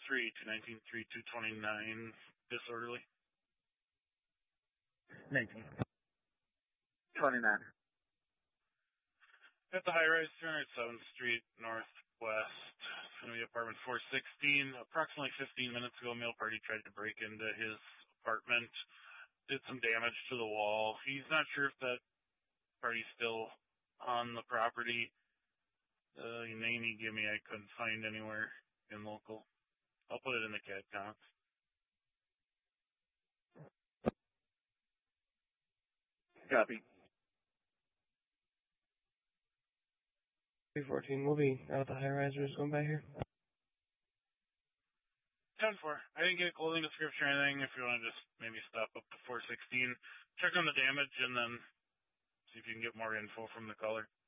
3 to 19-3-229 disorderly. 29. At the high-rise, 307th Street Northwest. It's going to be apartment 416. Approximately 15 minutes ago, a male party tried to break into his apartment, did some damage to the wall. He's not sure if that party's still on the property. The name he gave me I couldn't find anywhere in local. I'll put it in the CAD counts. Copy. 314, we'll be out at the high-rise. We're just going by here. 10-4. I didn't get a clothing description or anything. If you want to just maybe stop up to 416, check on the damage, and then see if you can get more info from the caller.